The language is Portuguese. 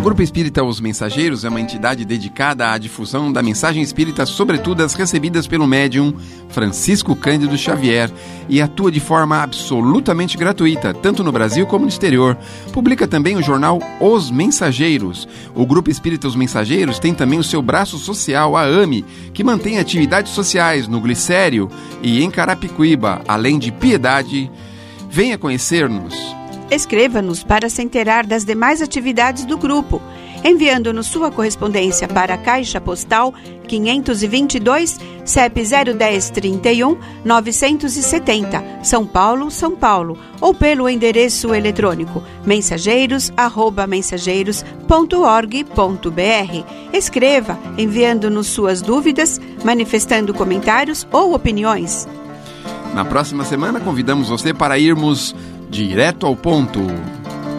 Grupo Espírita Os Mensageiros é uma entidade dedicada à difusão da mensagem espírita, sobretudo as recebidas pelo médium Francisco Cândido Xavier, e atua de forma absolutamente gratuita, tanto no Brasil como no exterior. Publica também o jornal Os Mensageiros. O Grupo Espírita Os Mensageiros tem também o seu braço social, a AME, que mantém atividades sociais no Glicério e em Carapicuíba, além de Piedade. Venha conhecer-nos. Escreva-nos para se inteirar das demais atividades do grupo, enviando-nos sua correspondência para a Caixa Postal 522, CEP 01031 970, São Paulo, São Paulo, ou pelo endereço eletrônico mensageiros@mensageiros.org.br. Escreva, enviando-nos suas dúvidas, manifestando comentários ou opiniões. Na próxima semana, convidamos você para irmos direto ao ponto.